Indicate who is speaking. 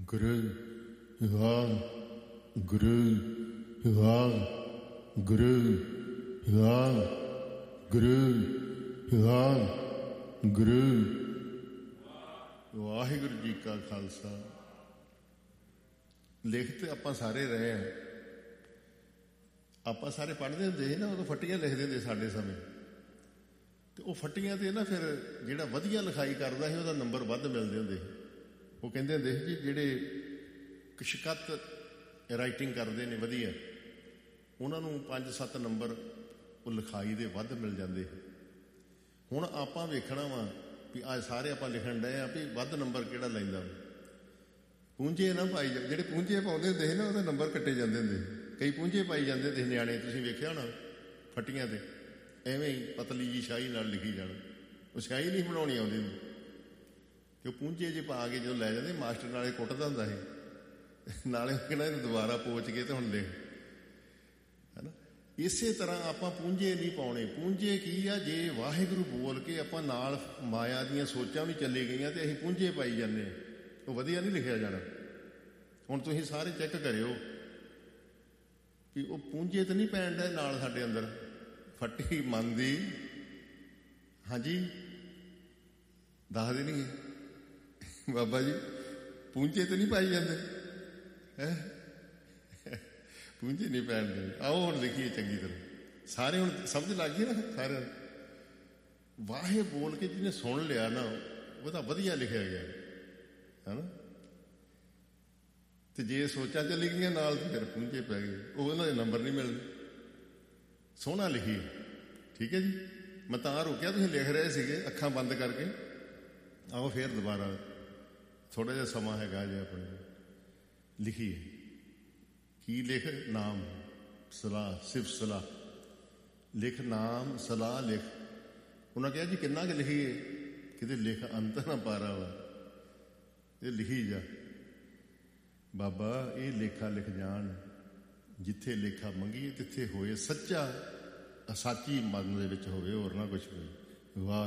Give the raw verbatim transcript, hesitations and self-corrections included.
Speaker 1: ਗੁਰੂ ਵਾਹਿ ਗੁਰੂ ਵਾਹਿ ਗੁਰੂ ਵਾਹਿ ਗੁਰੂ ਵਾਹਿ ਗੁਰੂ ਵਾਹਿਗੁਰੂ ਜੀ ਕਾ ਖਾਲਸਾ। ਲਿਖ ਤੇ ਆਪਾਂ ਸਾਰੇ ਰਹੇ ਹਾਂ, ਆਪਾਂ ਸਾਰੇ ਪੜ੍ਹਦੇ ਹੁੰਦੇ ਸੀ ਨਾ, ਉਦੋਂ ਫੱਟੀਆਂ ਲਿਖਦੇ ਹੁੰਦੇ ਸਾਡੇ ਸਮੇਂ, ਤੇ ਉਹ ਫੱਟੀਆਂ ਤੇ ਨਾ ਫਿਰ ਜਿਹੜਾ ਵਧੀਆ ਲਿਖਾਈ ਕਰਦਾ ਸੀ ਉਹਦਾ ਨੰਬਰ ਵੱਧ ਮਿਲਦੇ ਹੁੰਦੇ ਸੀ। ਉਹ ਕਹਿੰਦੇ ਹੁੰਦੇ ਸੀ ਜੀ ਜਿਹੜੇ ਕਸ਼ਕਤ ਰਾਈਟਿੰਗ ਕਰਦੇ ਨੇ ਵਧੀਆ, ਉਹਨਾਂ ਨੂੰ ਪੰਜ ਸੱਤ ਨੰਬਰ ਉਹ ਲਿਖਾਈ ਦੇ ਵੱਧ ਮਿਲ ਜਾਂਦੇ। ਹੁਣ ਆਪਾਂ ਵੇਖਣਾ ਵਾ ਵੀ ਅੱਜ ਸਾਰੇ ਆਪਾਂ ਲਿਖਣ ਡਏ ਆ ਵੀ ਵੱਧ ਨੰਬਰ ਕਿਹੜਾ ਲੈਂਦਾ। ਪੂੰਝੇ ਨਾ ਪਾਈ ਜਾ, ਜਿਹੜੇ ਪੂੰਝੇ ਪਾਉਂਦੇ ਹੁੰਦੇ ਸੀ ਨਾ ਉਹਦੇ ਨੰਬਰ ਕੱਟੇ ਜਾਂਦੇ ਹੁੰਦੇ। ਕਈ ਪੂੰਝੇ ਪਾਈ ਜਾਂਦੇ ਹੁੰਦੇ ਸੀ ਨਿਆਣੇ, ਤੁਸੀਂ ਵੇਖਿਆ ਹੋਣਾ ਫੱਟੀਆਂ ਤੇ ਐਵੇਂ ਹੀ ਪਤਲੀ ਜੀ ਸ਼ਾਹੀ ਨਾਲ ਲਿਖੀ ਜਾਣ। ਉਹ ਸ਼ਾਹੀ ਨਹੀਂ ਬਣਾਉਣੀ ਆਉਂਦੀ ਤੇ ਉਹ ਪੂੰਝੇ ਜੇ ਪਾ ਕੇ ਜਦੋਂ ਲੈ ਜਾਂਦੇ ਮਾਸਟਰ ਨਾਲੇ ਕੁੱਟਦਾ ਹੁੰਦਾ ਸੀ, ਨਾਲੇ ਕਹਿੰਦਾ ਇਹਨੂੰ ਦੁਬਾਰਾ ਪੋਚ ਕੇ ਤੇ ਹੁਣ ਲਿਖ, ਹੈਨਾ। ਇਸੇ ਤਰ੍ਹਾਂ ਆਪਾਂ ਪੂੰਝੇ ਨਹੀਂ ਪਾਉਣੇ। ਪੂੰਝੇ ਕੀ ਆ, ਜੇ ਵਾਹਿਗੁਰੂ ਬੋਲ ਕੇ ਆਪਾਂ ਨਾਲ ਮਾਇਆ ਦੀਆਂ ਸੋਚਾਂ ਵੀ ਚੱਲੀ ਗਈਆਂ ਤੇ ਅਸੀਂ ਪੂੰਝੇ ਪਾਈ ਜਾਂਦੇ ਹਾਂ, ਉਹ ਵਧੀਆ ਨਹੀਂ ਲਿਖਿਆ ਜਾਣਾ। ਹੁਣ ਤੁਸੀਂ ਸਾਰੇ ਚੈੱਕ ਕਰਿਓ ਵੀ ਉਹ ਪੂੰਝੇ ਤੇ ਨਹੀਂ ਪੈਣ ਡਏ ਨਾਲ ਸਾਡੇ ਅੰਦਰ ਫੱਟੀ ਮਨ ਦੀ। ਹਾਂਜੀ ਦੱਸ ਦੇਣਗੇ ਬਾਬਾ ਜੀ ਪੂੰਝੇ ਤੇ ਨਹੀਂ ਪਾਈ ਜਾਂਦੇ ਹੈ, ਪੂੰਝੇ ਨਹੀਂ ਪੈਣ ਦੇ। ਆਓ ਹੁਣ ਲਿਖੀਏ ਚੰਗੀ ਤਰ੍ਹਾਂ, ਸਾਰੇ ਹੁਣ ਸਮਝ ਲੱਗ ਗਈ ਨਾ ਸਾਰਿਆਂ ਨੂੰ। ਵਾਹੇ ਬੋਲ ਕੇ ਜਿਹਨੇ ਸੁਣ ਲਿਆ ਨਾ ਉਹਦਾ ਵਧੀਆ ਲਿਖਿਆ ਗਿਆ, ਹੈ ਨਾ। ਤੇ ਜੇ ਸੋਚਾਂ ਚੱਲੀ ਗਈਆਂ ਨਾਲ ਤੇ ਫਿਰ ਪੂੰਝੇ ਪੈ ਗਏ, ਉਹ ਉਹਨਾਂ ਦੇ ਨੰਬਰ ਨਹੀਂ ਮਿਲਦੇ। ਸੋਹਣਾ ਲਿਖੀਏ, ਠੀਕ ਹੈ ਜੀ। ਮੈਂ ਤਾਂ ਰੋਕਿਆ, ਤੁਸੀਂ ਲਿਖ ਰਹੇ ਸੀਗੇ ਅੱਖਾਂ ਬੰਦ ਕਰਕੇ। ਆਓ ਫਿਰ ਦੁਬਾਰਾ, ਥੋੜ੍ਹਾ ਜਿਹਾ ਸਮਾਂ ਹੈਗਾ ਜੇ ਆਪਣੇ, ਲਿਖੀਏ। ਕੀ ਲਿਖ? ਨਾਮ ਸਲਾਹ, ਸਿਫ ਸਲਾਹ ਲਿਖ, ਨਾਮ ਸਲਾਹ ਲਿਖ। ਉਹਨਾਂ ਕਿਹਾ ਜੀ ਕਿੰਨਾ ਕੁ ਲਿਖੀਏ? ਕਿਤੇ ਲਿਖ ਅੰਤ ਨਾ ਪਾਰਾ ਵਾ, ਇਹ ਲਿਖੀ ਜਾ ਬਾਬਾ। ਇਹ ਲੇਖਾ ਲਿਖ ਜਾਣ, ਜਿੱਥੇ ਲੇਖਾ ਮੰਗੀਏ ਤਿੱਥੇ ਹੋਏ ਸੱਚਾ, ਸਾਚੀ ਮਨ ਦੇ ਵਿੱਚ ਹੋਵੇ, ਹੋਰ ਨਾ ਕੁਛ ਹੋਵੇ। ਵਾਹ।